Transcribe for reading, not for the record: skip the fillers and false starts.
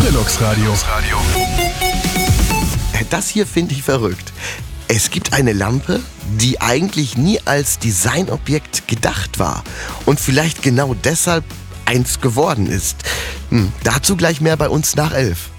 Gorilux Radio. Das hier finde ich verrückt. Es gibt eine Lampe, die eigentlich nie als Designobjekt gedacht war und vielleicht genau deshalb eins geworden ist. Dazu gleich mehr bei uns nach 11.